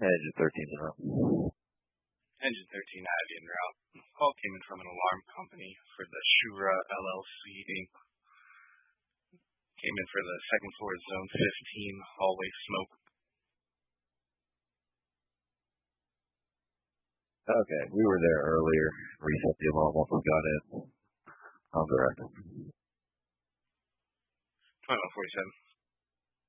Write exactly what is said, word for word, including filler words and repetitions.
Engine thirteen en route. Engine thirteen Ivy en route. Call came in from an alarm company for the Shura L L C Incorporated. Came in for the second floor zone fifteen hallway smoke. Okay, we were there earlier. Reset the alarm once we got in. I'm direct. twenty-one forty-seven.